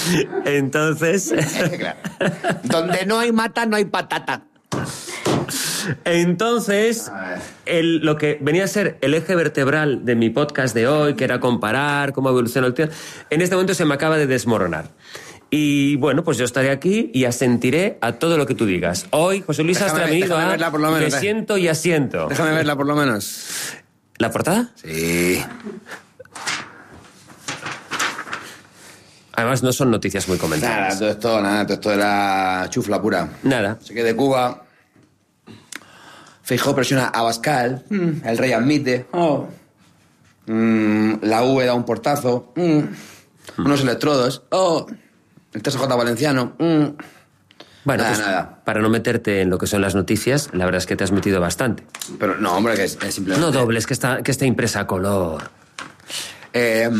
Entonces... Claro. Donde no hay mata, no hay patata. Entonces, lo que venía a ser el eje vertebral de mi podcast de hoy, que era comparar cómo evoluciona el tiempo, en este momento se me acaba de desmoronar. Y bueno, pues yo estaré aquí y asentiré a todo lo que tú digas. Hoy, José Luis Astre ha venido a Me siento y asiento. Déjame verla por lo menos. ¿La portada? Sí. Además, no son noticias muy comentadas. Todo esto era chufla pura. Nada. Se queda de Cuba. Feijóo presiona a Abascal. El rey admite. La UE da un portazo. Unos electrodos. El TSJ valenciano. Bueno, nada, pues, nada. Para no meterte en lo que son las noticias, la verdad es que te has metido bastante. Pero no, hombre, que es simplemente... No dobles, que está impresa a color. Que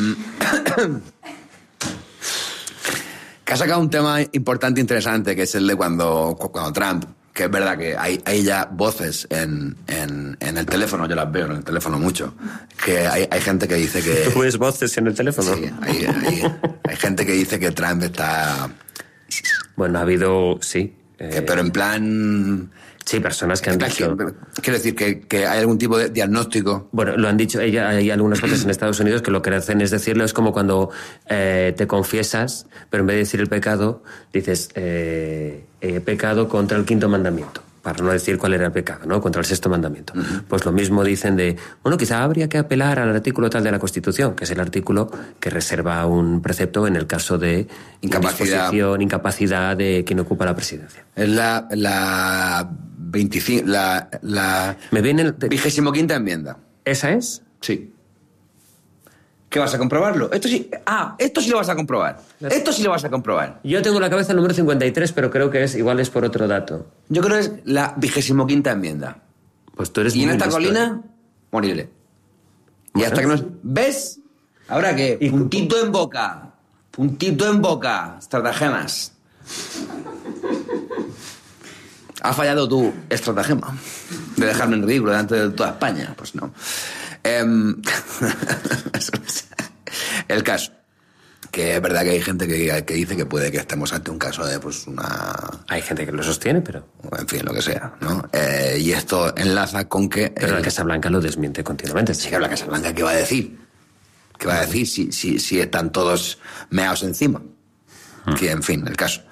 ha sacado un tema importante e interesante, que es el de cuando Trump, que es verdad que hay ya voces en el teléfono, yo las veo en el teléfono mucho, que hay gente que dice que... ¿Tú ves voces en el teléfono? Sí, hay gente que dice que Trump está... Bueno, ha habido, sí. Pero en plan... Sí, personas que han dicho... Quiero decir que hay algún tipo de diagnóstico. Bueno, lo han dicho, hay algunas voces en Estados Unidos que lo que hacen es decirlo, es como cuando te confiesas, pero en vez de decir el pecado, dices pecado contra el 5º mandamiento, para no decir cuál era el pecado, ¿no? Contra el 6º mandamiento. Pues lo mismo dicen de, bueno, quizá habría que apelar al artículo tal de la Constitución, que es el artículo que reserva un precepto en el caso de incapacidad de quien ocupa la presidencia. Es la 25, la Me viene el 25ª enmienda. ¿Esa es? Sí. ¿Qué vas a comprobarlo? Esto sí lo vas a comprobar. Esto sí lo vas a comprobar. Yo tengo en la cabeza el número 53, pero creo que igual es por otro dato. Yo creo que es la 25ª enmienda. Pues tú eres y en muy esta listo, colina, moriré. Bueno. Y hasta que nos... ¿Ves? ¿Ahora qué? Puntito en boca. Puntito en boca. Estratagemas. ¿Has fallado tu estratagema de dejarme en ridículo delante de toda España? Pues no. El caso, que es verdad que hay gente que dice que puede que estemos ante un caso de pues una... Hay gente que lo sostiene, pero... En fin, lo que sea, ¿no? Y esto enlaza con que... Pero la Casa Blanca lo desmiente continuamente. Sí, que la Casa Blanca, ¿qué va a decir? ¿Qué va a decir si están todos meados encima? Que, en fin, el caso.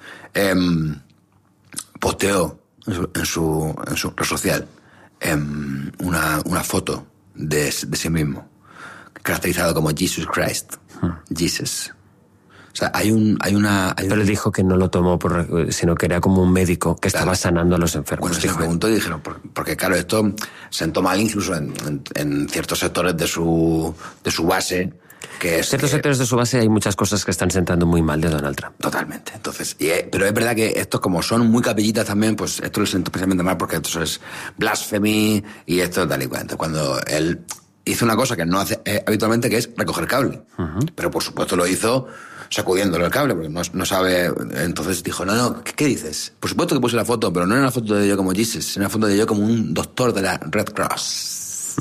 Posteó en su red social una foto de sí mismo, caracterizado como Jesus Christ. Jesus. O sea, Pero le dijo que no lo tomó sino que era como un médico que estaba sanando a los enfermos. Bueno, se le preguntó y dijeron, porque claro, esto sentó mal incluso en ciertos sectores de su base. Que es ciertos sectores de su base hay muchas cosas que están sentando muy mal de Donald Trump. Totalmente. Entonces, pero es verdad que estos, como son muy capillitas también, pues esto les sentó especialmente mal porque esto es blasphemy y esto tal y cual. Entonces, cuando él hizo una cosa que no hace habitualmente, que es recoger cable. Pero por supuesto lo hizo sacudiéndolo el cable, porque no sabe. Entonces dijo, no, ¿qué dices? Por supuesto que puse la foto, pero no era una foto de yo como Jesus, era una foto de yo como un doctor de la Red Cross.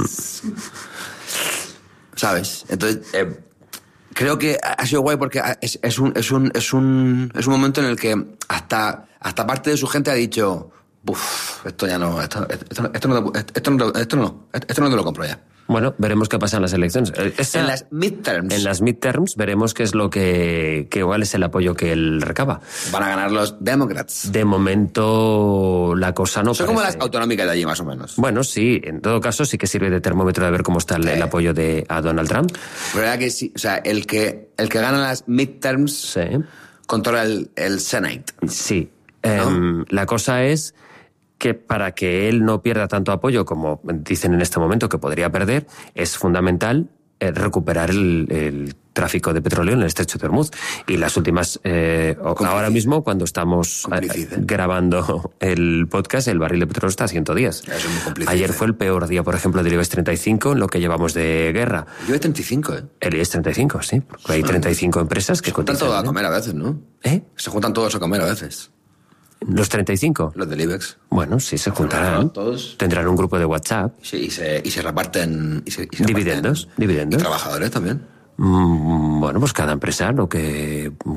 ¿Sabes? Entonces, creo que ha sido guay porque es un momento en el que hasta parte de su gente ha dicho, esto ya no, esto no te lo compro ya. Bueno, veremos qué pasa en las elecciones. En las midterms. En las midterms veremos qué es lo que igual es el apoyo que él recaba. Van a ganar los Democrats. De momento la cosa no son parece... como las autonómicas de allí, más o menos. Bueno, sí, en todo caso sí que sirve de termómetro de ver cómo está el apoyo a Donald Trump. La verdad que sí, o sea, el que gana las midterms controla el Senate. Sí. ¿No? La cosa es que para que él no pierda tanto apoyo como dicen en este momento que podría perder, es fundamental recuperar el tráfico de petróleo en el estrecho de Hormuz. Y las últimas... ahora mismo, cuando estamos grabando el podcast, el barril de petróleo está a 110. Eso es muy cómplice. Ayer fue el peor día, por ejemplo, del IBEX 35 en lo que llevamos de guerra. El IBEX 35, El IBEX 35, sí. Porque hay 35 empresas que cotizan. Se juntan todos a comer a veces, ¿no? Se juntan todos a comer a veces. ¿Los 35? Los del IBEX. Bueno, sí, se juntarán. Todos. Tendrán un grupo de WhatsApp. Sí, y se reparten... Dividendos. Y trabajadores también. Bueno, pues cada empresa lo que